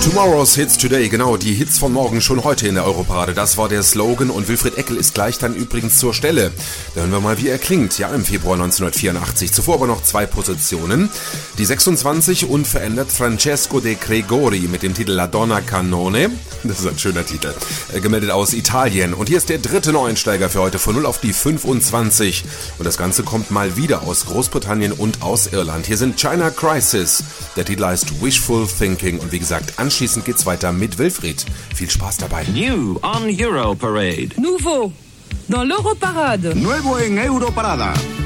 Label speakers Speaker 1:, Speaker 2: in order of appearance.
Speaker 1: Tomorrow's Hits Today, genau, die Hits von morgen schon heute in der Europarade. Das war der Slogan und Wilfried Eckel ist gleich dann übrigens zur Stelle. Da hören wir mal, wie er klingt, ja, im Februar 1984. Zuvor aber noch 2 Positionen. Die 26 unverändert Francesco De Gregori mit dem Titel La Donna Cannone. Das ist ein schöner Titel. Gemeldet aus Italien. Und hier ist der dritte Neueinsteiger für heute von 0 auf die 25. Und das Ganze kommt mal wieder aus Großbritannien und aus Irland. Hier sind China Crisis. Der Titel heißt Wishful Thinking. Und wie gesagt, anschließend geht's weiter mit Wilfried. Viel Spaß dabei.
Speaker 2: New on Europarade.
Speaker 3: Nouveau dans l'Europarade.
Speaker 4: Nuevo en Europarada.